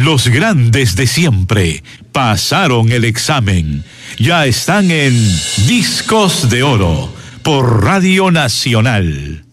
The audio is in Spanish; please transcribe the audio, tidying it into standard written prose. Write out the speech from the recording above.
Los grandes de siempre pasaron el examen. Ya están en Discos de Oro por Radio Nacional.